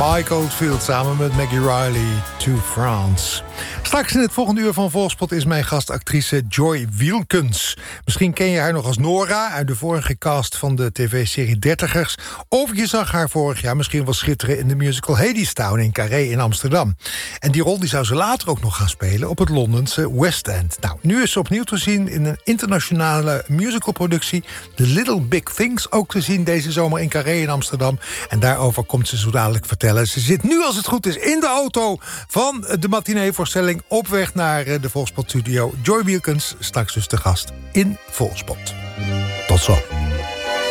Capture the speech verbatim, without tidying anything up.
Mike Oldfield samen met Maggie Riley, To France. Straks in het volgende uur van Volkspot is mijn gast actrice Joy Wilkens. Misschien ken je haar nog als Nora uit de vorige cast van de tv-serie Dertigers. Of je zag haar vorig jaar misschien wel schitteren in de musical Hadestown in Carré in Amsterdam. En die rol die zou ze later ook nog gaan spelen op het Londense West End. Nou, nu is ze opnieuw te zien in een internationale musicalproductie, The Little Big Things, ook te zien deze zomer in Carré in Amsterdam. En daarover komt ze zo dadelijk vertellen. Ze zit nu, als het goed is, in de auto van de matineevoorstelling op weg naar de Volkspot studio. Joy Wilkens, straks dus de gast in Volkspot. Tot zo.